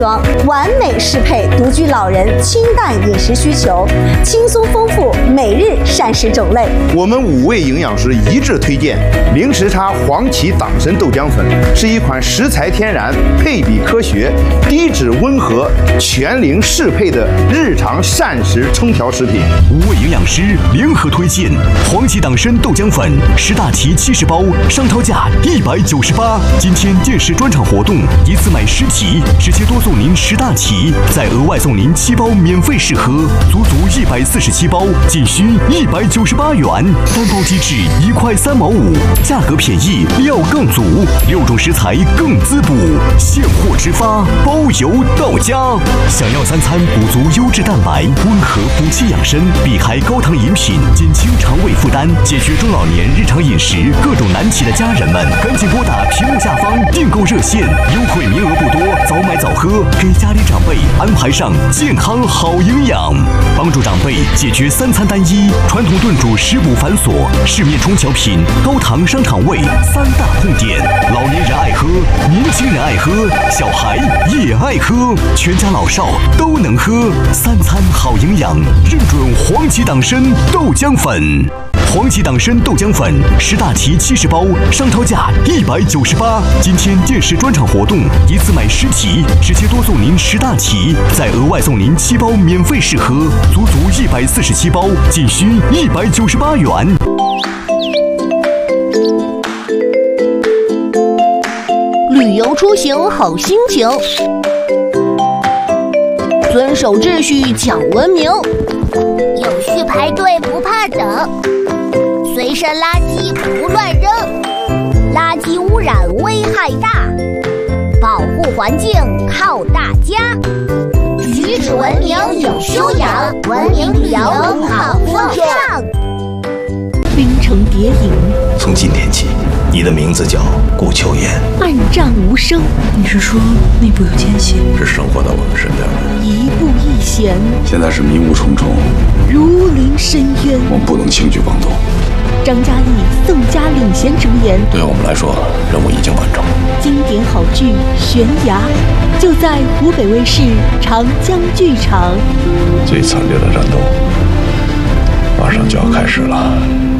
完美适配独居老人清淡饮食需求，轻松丰富每日膳食种类。 我们5位营养师一致推荐零时差黄芪党参豆浆粉，是一款食材天然、配比科学、低脂温和、全龄适配的日常膳食烹调食品。 5位营养师联合推荐黄芪党参豆浆粉10大齐70包，商超价198。今天电视专场活动，一次买10提，直接多送您10大齐，再额外送您7包免费试喝，足147包，仅需198元。单包机制1块3毛5，价格便宜，料更足，6种食材更滋补，现货直发，包邮到家。想要3餐补足优质蛋白，温和补气养生，避开高糖饮品，减轻肠胃负担，解决中老年日常饮食各种难题的家人们，赶紧拨打屏幕下方订购热线，优惠名额不多，早买早喝，给家里长辈安排上健康好营养，帮助长辈解决3餐单一、传统炖煮食补繁琐、市面中小品、高糖伤肠胃3大痛点。老年人爱喝，年轻人爱喝，小孩也爱喝，全家老少都能喝，3餐好营养，认准黄芪党参豆浆粉。黄芪党参豆浆粉10大齐70包，商超价198。今天电视专场活动，一次买10提，直接多送您10大齐，再额外送您7包免费试喝，足147包，仅需198元。 旅游出行好心情，遵守秩序讲文明， 有序排队不怕等，随身垃圾不乱扔，垃圾污染危害大，保护环境靠大家。举止文明有修养，文明旅游好风尚。 冰城谍影， 从今天起，你的名字叫顾秋言。 暗战无声， 你是说内部有奸细？ 是生活在我们身边的。 一步一险， 现在是迷雾重重， 如临深渊。 我们不能轻举妄动。 张嘉译、宋佳领衔主演， 对我们来说，任务已经完成。 经典好剧《悬崖》，就在湖北卫视长江剧场。 最惨烈的战斗马上就要开始了。